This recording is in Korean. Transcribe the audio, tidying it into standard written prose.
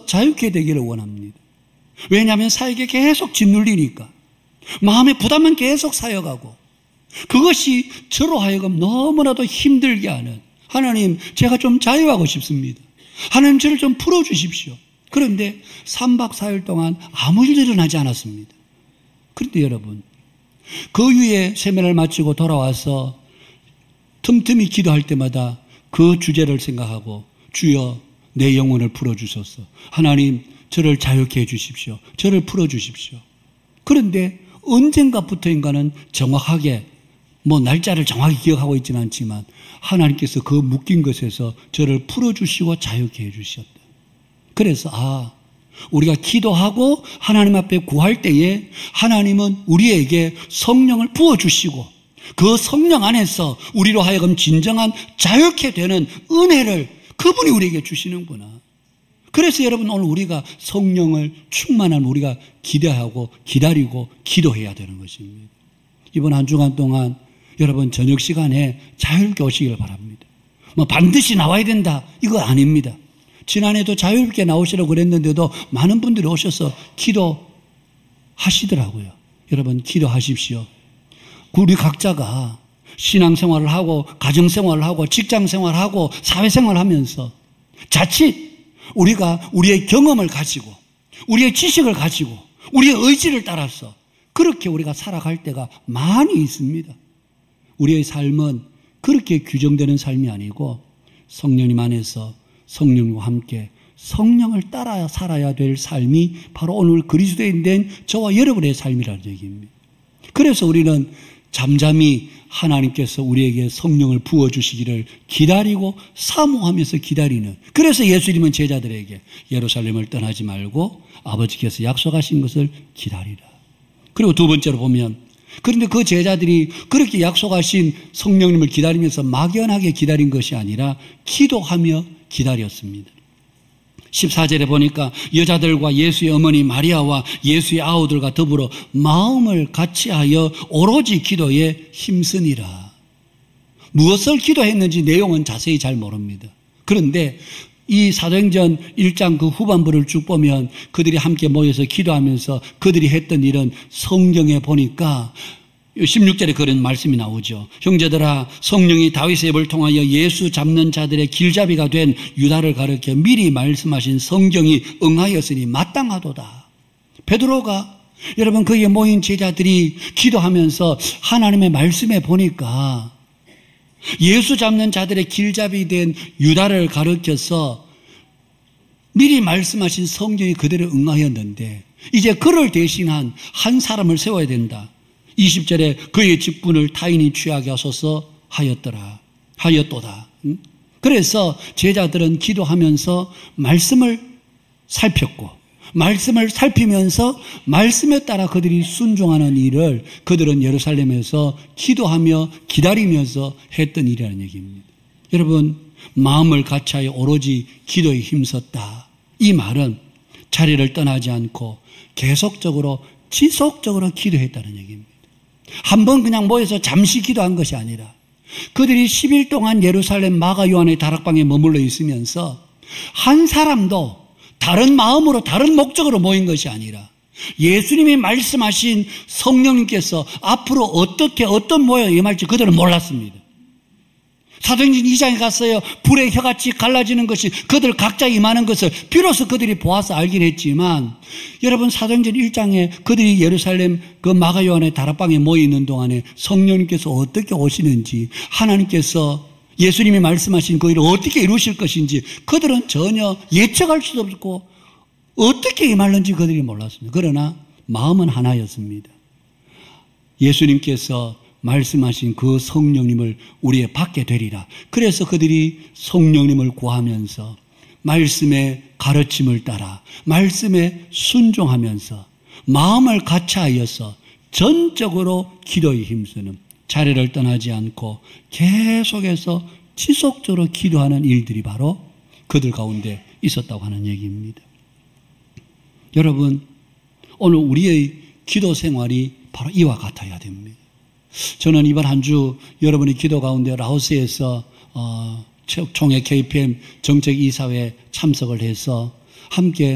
자유케 되기를 원합니다. 왜냐하면 사역에 계속 짓눌리니까 마음의 부담은 계속 쌓여가고 그것이 저로 하여금 너무나도 힘들게 하는, 하나님 제가 좀 자유하고 싶습니다. 하나님 저를 좀 풀어주십시오. 그런데 3박 4일 동안 아무 일도 일어나지 않았습니다. 그런데 여러분, 그 후에 세면을 마치고 돌아와서 틈틈이 기도할 때마다 그 주제를 생각하고 주여 내 영혼을 풀어주소서. 하나님 저를 자유케 해주십시오. 저를 풀어주십시오. 그런데 언젠가부터인가는 정확하게 날짜를 정확히 기억하고 있지는 않지만 하나님께서 그 묶인 것에서 저를 풀어주시고 자유케 해주셨다. 그래서 우리가 기도하고 하나님 앞에 구할 때에 하나님은 우리에게 성령을 부어주시고 그 성령 안에서 우리로 하여금 진정한 자유케 되는 은혜를 그분이 우리에게 주시는구나. 그래서 여러분 오늘 우리가 성령을 충만한 우리가 기대하고 기다리고 기도해야 되는 것입니다. 이번 한 주간 동안 여러분 저녁 시간에 자유롭게 오시길 바랍니다. 반드시 나와야 된다 이거 아닙니다. 지난해도 자유롭게 나오시라고 그랬는데도 많은 분들이 오셔서 기도하시더라고요. 여러분 기도하십시오. 우리 각자가 신앙생활을 하고 가정생활을 하고 직장생활을 하고 사회생활을 하면서 자칫 우리가 우리의 경험을 가지고 우리의 지식을 가지고 우리의 의지를 따라서 그렇게 우리가 살아갈 때가 많이 있습니다. 우리의 삶은 그렇게 규정되는 삶이 아니고 성령님 안에서 성령과 함께 성령을 따라 살아야 될 삶이 바로 오늘 그리스도인 된 저와 여러분의 삶이라는 얘기입니다. 그래서 우리는 잠잠히 하나님께서 우리에게 성령을 부어주시기를 기다리고 사모하면서 기다리는, 그래서 예수님은 제자들에게 예루살렘을 떠나지 말고 아버지께서 약속하신 것을 기다리라. 그리고 두 번째로 보면, 그런데 그 제자들이 그렇게 약속하신 성령님을 기다리면서 막연하게 기다린 것이 아니라 기도하며 기다렸습니다. 14절에 보니까 여자들과 예수의 어머니 마리아와 예수의 아우들과 더불어 마음을 같이하여 오로지 기도에 힘쓰니라. 무엇을 기도했는지 내용은 자세히 잘 모릅니다. 그런데 이 사도행전 1장 그 후반부를 쭉 보면 그들이 함께 모여서 기도하면서 그들이 했던 일은 성경에 보니까 16절에 그런 말씀이 나오죠. 형제들아, 성령이 다윗의 입을 통하여 예수 잡는 자들의 길잡이가 된 유다를 가르쳐 미리 말씀하신 성경이 응하였으니 마땅하도다. 베드로가 여러분 거기에 모인 제자들이 기도하면서 하나님의 말씀에 보니까 예수 잡는 자들의 길잡이 된 유다를 가르쳐서 미리 말씀하신 성경이 그대로 응하였는데 이제 그를 대신한 한 사람을 세워야 된다. 20절에 그의 직분을 타인이 취하게 하소서 하였도다. 그래서 제자들은 기도하면서 말씀을 살폈고 말씀을 살피면서 말씀에 따라 그들이 순종하는 일을 그들은 예루살렘에서 기도하며 기다리면서 했던 일이라는 얘기입니다. 여러분, 마음을 같이하여 오로지 기도에 힘썼다. 이 말은 자리를 떠나지 않고 계속적으로 지속적으로 기도했다는 얘기입니다. 한번 그냥 모여서 잠시 기도한 것이 아니라 그들이 10일 동안 예루살렘 마가 요한의 다락방에 머물러 있으면서 한 사람도 다른 마음으로 다른 목적으로 모인 것이 아니라 예수님이 말씀하신 성령님께서 앞으로 어떻게 어떤 모양을 임할지 그들은 몰랐습니다. 사도행전 2장에 갔어요. 불의 혀같이 갈라지는 것이 그들 각자 임하는 것을 비로소 그들이 보아서 알긴 했지만 여러분 사도행전 1장에 그들이 예루살렘 그 마가 요한의 다락방에 모여 있는 동안에 성령님께서 어떻게 오시는지 하나님께서 예수님이 말씀하신 그 일을 어떻게 이루실 것인지 그들은 전혀 예측할 수도 없고 어떻게 임하는지 그들이 몰랐습니다. 그러나 마음은 하나였습니다. 예수님께서 말씀하신 그 성령님을 우리에 받게 되리라. 그래서 그들이 성령님을 구하면서 말씀의 가르침을 따라 말씀에 순종하면서 마음을 같이하여서 전적으로 기도에 힘쓰는, 자리를 떠나지 않고 계속해서 지속적으로 기도하는 일들이 바로 그들 가운데 있었다고 하는 얘기입니다. 여러분, 오늘 우리의 기도 생활이 바로 이와 같아야 됩니다. 저는 이번 한 주 여러분의 기도 가운데 라오스에서 총회 KPM 정책이사회에 참석을 해서 함께